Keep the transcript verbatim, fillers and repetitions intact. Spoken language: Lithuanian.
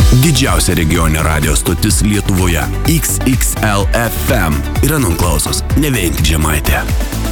Didžiausia regioninė radio stotis Lietuvoje. X X L F M. Ir anon klausos, neveinkit Žemaitė.